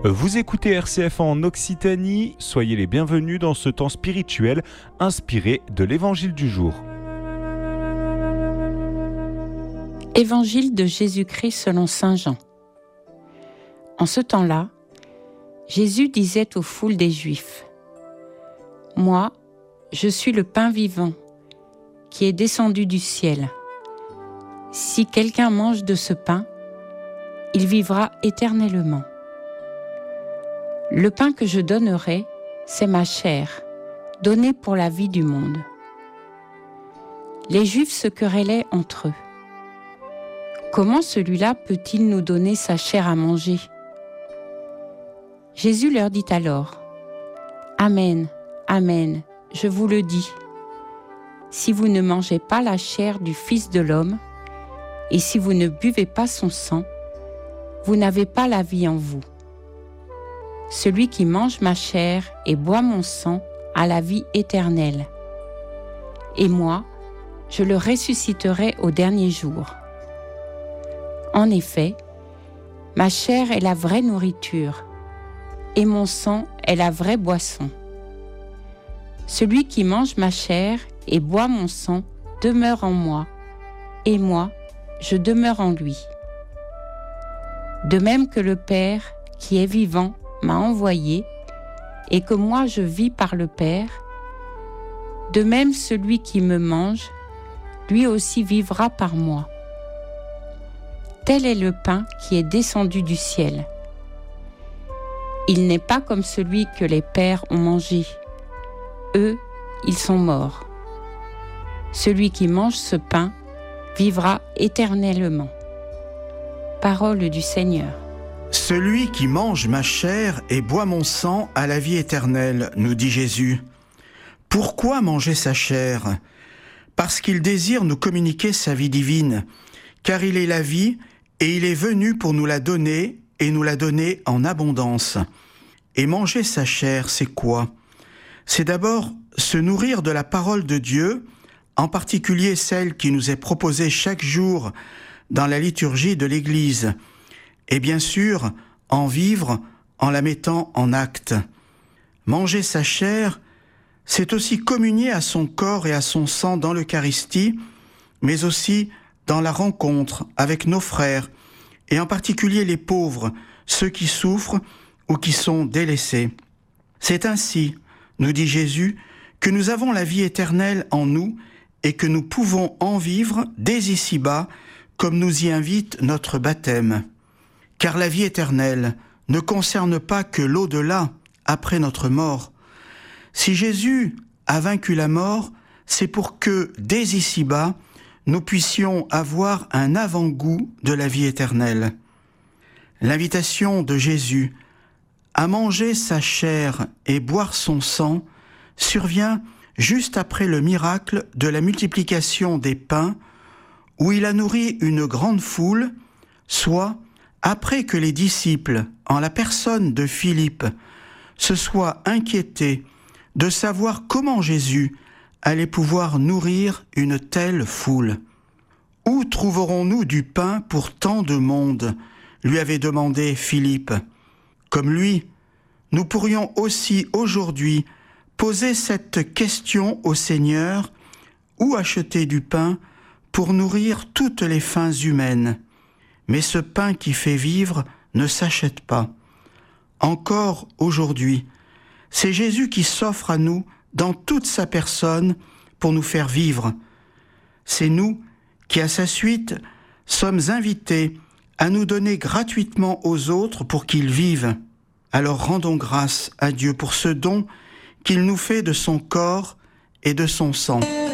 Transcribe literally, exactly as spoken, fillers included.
Vous écoutez R C F en Occitanie, soyez les bienvenus dans ce temps spirituel inspiré de l'Évangile du jour. Évangile de Jésus-Christ selon saint Jean. En ce temps-là, Jésus disait aux foules des Juifs : « Moi, je suis le pain vivant qui est descendu du ciel. Si quelqu'un mange de ce pain, il vivra éternellement. Le pain que je donnerai, c'est ma chair, donnée pour la vie du monde. » Les Juifs se querellaient entre eux. Comment celui-là peut-il nous donner sa chair à manger ? Jésus leur dit alors : Amen, Amen, je vous le dis. Si vous ne mangez pas la chair du Fils de l'homme, et si vous ne buvez pas son sang, vous n'avez pas la vie en vous. Celui qui mange ma chair et boit mon sang a la vie éternelle. Et moi, je le ressusciterai au dernier jour. En effet, ma chair est la vraie nourriture, et mon sang est la vraie boisson. Celui qui mange ma chair et boit mon sang demeure en moi, et moi, je demeure en lui. De même que le Père, qui est vivant, m'a envoyé, et que moi je vis par le Père, de même celui qui me mange, lui aussi vivra par moi. Tel est le pain qui est descendu du ciel. Il n'est pas comme celui que les pères ont mangé. Eux, ils sont morts. Celui qui mange ce pain vivra éternellement. Parole du Seigneur. Celui qui mange ma chair et boit mon sang a la vie éternelle, nous dit Jésus. Pourquoi manger sa chair ? Parce qu'il désire nous communiquer sa vie divine, car il est la vie et il est venu pour nous la donner et nous la donner en abondance. Et manger sa chair, c'est quoi ? C'est d'abord se nourrir de la parole de Dieu, en particulier celle qui nous est proposée chaque jour dans la liturgie de l'Église, et bien sûr en vivre en la mettant en acte. Manger sa chair, c'est aussi communier à son corps et à son sang dans l'Eucharistie, mais aussi dans la rencontre avec nos frères, et en particulier les pauvres, ceux qui souffrent ou qui sont délaissés. C'est ainsi, nous dit Jésus, que nous avons la vie éternelle en nous et que nous pouvons en vivre dès ici-bas, comme nous y invite notre baptême. Car la vie éternelle ne concerne pas que l'au-delà, après notre mort. Si Jésus a vaincu la mort, c'est pour que, dès ici-bas, nous puissions avoir un avant-goût de la vie éternelle. L'invitation de Jésus à manger sa chair et boire son sang survient juste après le miracle de la multiplication des pains, où il a nourri une grande foule, soit après que les disciples, en la personne de Philippe, se soient inquiétés de savoir comment Jésus allait pouvoir nourrir une telle foule. « Où trouverons-nous du pain pour tant de monde ?» lui avait demandé Philippe. Comme lui, nous pourrions aussi aujourd'hui poser cette question au Seigneur : où acheter du pain pour nourrir toutes les faims humaines ? Mais ce pain qui fait vivre ne s'achète pas. Encore aujourd'hui, c'est Jésus qui s'offre à nous dans toute sa personne pour nous faire vivre. C'est nous qui, à sa suite, sommes invités à nous donner gratuitement aux autres pour qu'ils vivent. Alors rendons grâce à Dieu pour ce don qu'il nous fait de son corps et de son sang.